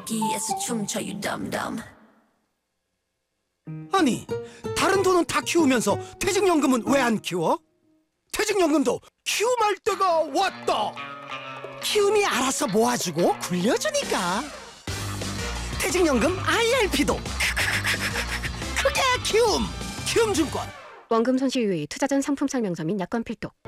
여기에서 춤춰 you dumb dumb. 아니, 다른 돈은 다 키우면서 퇴직연금은 왜 안 키워? 퇴직연금도 키움할 때가 왔다. 키움이 알아서 모아주고 굴려주니까. 퇴직연금 IRP도 크게 키움. 키움증권. 원금 손실 유의, 투자 전 상품 설명서 및 약관 필독.